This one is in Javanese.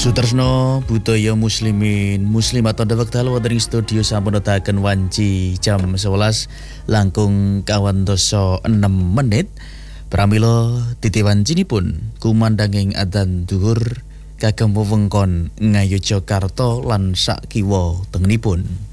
Sutresno budaya muslimin muslimat tonton wekdal wonten ing studio sampun netaken wanci jam 11 langkung 6 menit. Pramila titi wancinipun kumandanging adzan dhuwur kagem wewengkon Ngayu Jakarta lan sak kiwa tengenipun.